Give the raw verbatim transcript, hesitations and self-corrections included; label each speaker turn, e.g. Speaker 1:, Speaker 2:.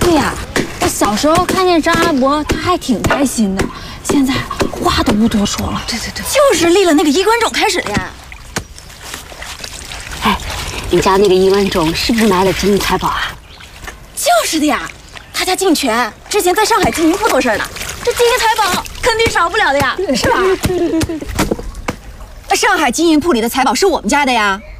Speaker 1: 对呀，我小时候看见张阿伯，他还挺开心的，现在话都不多说了。
Speaker 2: 对对对，
Speaker 3: 就是立了那个衣冠冢开始的呀。
Speaker 2: 哎，你家那个亿万种是不是买了金银财宝啊？
Speaker 3: 就是的呀，他家竞权之前在上海金银铺做事呢，这金银财宝肯定少不了的呀，是吧？
Speaker 4: 上海金银铺里的财宝是我们家的呀。